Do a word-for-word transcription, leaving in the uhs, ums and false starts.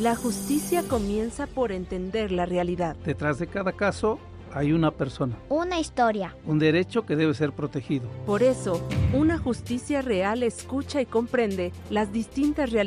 La justicia comienza por entender la realidad. Detrás de cada caso hay una persona, una historia, un derecho que debe ser protegido. Por eso, una justicia real escucha y comprende las distintas realidades